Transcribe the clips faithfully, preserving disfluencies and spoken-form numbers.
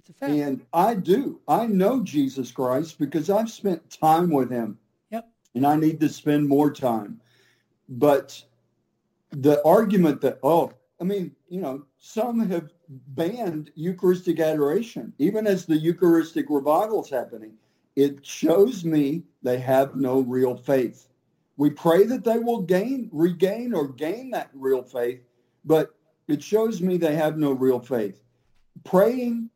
It's a fact. And I do. I know Jesus Christ because I've spent time with him. Yep. And I need to spend more time. But the argument that, oh, I mean, you know, some have banned Eucharistic adoration, even as the Eucharistic revival is happening. It shows me they have no real faith. We pray that they will gain, regain or gain that real faith, but it shows me they have no real faith. Praying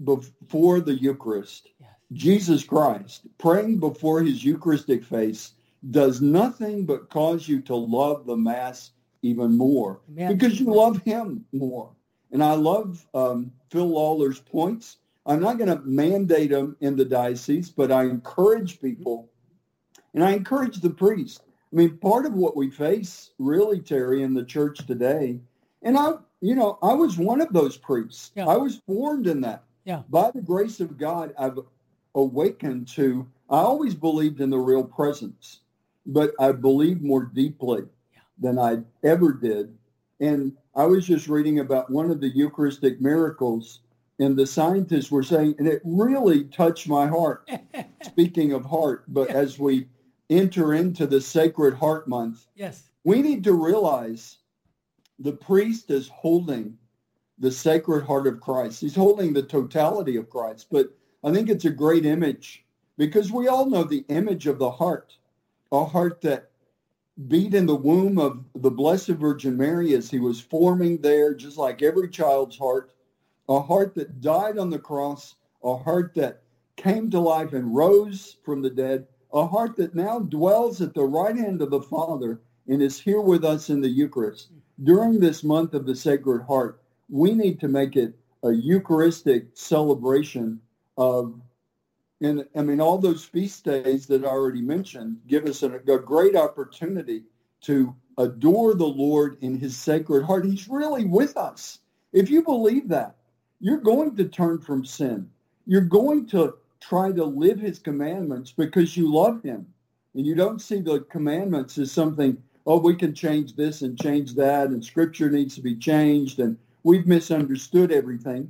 before the Eucharist, yes. Jesus Christ, praying before his Eucharistic face does nothing but cause you to love the Mass even more. Amen. Because you love him more. And I love um, Phil Lawler's points. I'm not going to mandate them in the diocese, but I encourage people, and I encourage the priest. I mean, part of what we face, really, Terry, in the church today, and I, you know, I was one of those priests. Yeah. I was formed in that. Yeah. By the grace of God, I've awakened to, I always believed in the real presence, but I believed more deeply yeah. than I ever did. And I was just reading about one of the Eucharistic miracles, and the scientists were saying, and it really touched my heart, speaking of heart, but yeah. as we enter into the Sacred Heart Month, yes, we need to realize the priest is holding the Sacred Heart of Christ. He's holding the totality of Christ. But I think it's a great image because we all know the image of the heart, a heart that beat in the womb of the Blessed Virgin Mary as he was forming there, just like every child's heart, a heart that died on the cross, a heart that came to life and rose from the dead, a heart that now dwells at the right hand of the Father and is here with us in the Eucharist. During this month of the Sacred Heart, we need to make it a Eucharistic celebration of, and I mean, all those feast days that I already mentioned give us a, a great opportunity to adore the Lord in his Sacred Heart. He's really with us. If you believe that, you're going to turn from sin. You're going to try to live his commandments because you love him. And you don't see the commandments as something, oh, we can change this and change that, and Scripture needs to be changed, and we've misunderstood everything.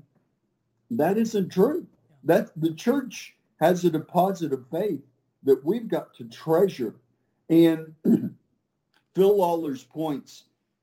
That isn't true. That the church has a deposit of faith that we've got to treasure. And Phil Lawler's points,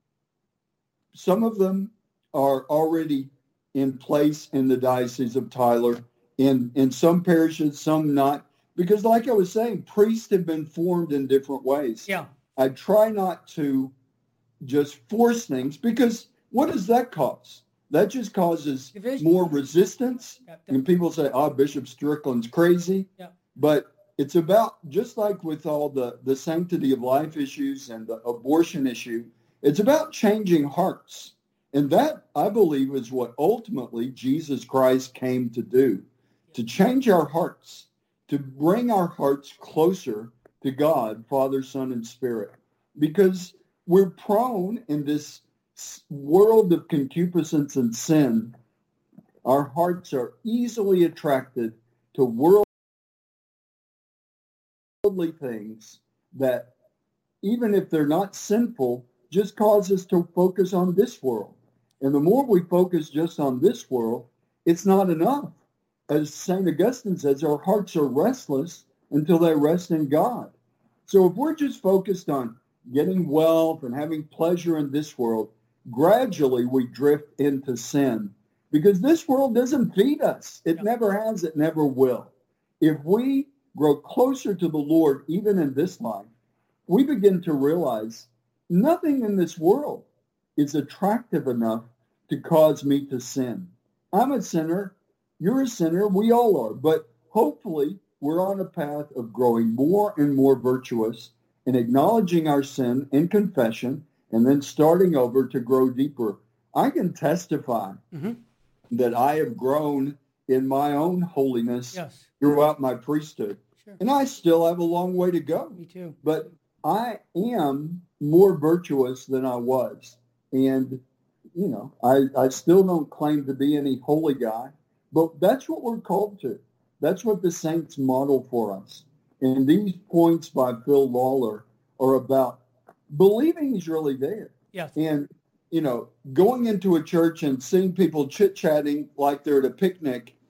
some of them are already in place in the Diocese of Tyler, in, in some parishes, some not. Because like I was saying, priests have been formed in different ways. Yeah. I try not to just force things, because what does that cause? That just causes Division. more resistance. Yeah, and people say, oh, Bishop Strickland's crazy. Yeah. But it's about, just like with all the, the sanctity of life issues and the abortion issue, it's about changing hearts. And that, I believe, is what ultimately Jesus Christ came to do, to change our hearts, to bring our hearts closer to God, Father, Son, and Spirit. Because we're prone in this world of concupiscence and sin. Our hearts are easily attracted to worldly things that, even if they're not sinful, just cause us to focus on this world. And the more we focus just on this world, it's not enough. As Saint Augustine says, our hearts are restless until they rest in God. So if we're just focused on getting wealth and having pleasure in this world, gradually we drift into sin, because this world doesn't feed us. It never has, it never will. If we grow closer to the Lord, even in this life, we begin to realize nothing in this world is attractive enough to cause me to sin. I'm a sinner. You're a sinner. We all are. But hopefully we're on a path of growing more and more virtuous and acknowledging our sin in confession and then starting over to grow deeper. I can testify mm-hmm. that I have grown in my own holiness yes. throughout my priesthood. Sure. And I still have a long way to go. Me too. But I am more virtuous than I was. And, you know, I, I still don't claim to be any holy guy, but that's what we're called to. That's what the saints model for us. And these points by Phil Lawler are about believing he's really there. Yes. And, you know, going into a church and seeing people chit-chatting like they're at a picnic